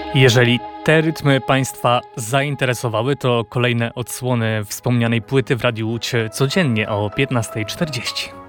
Jeżeli te rytmy Państwa zainteresowały, to kolejne odsłony wspomnianej płyty w Radiu Łódź codziennie o 15:40.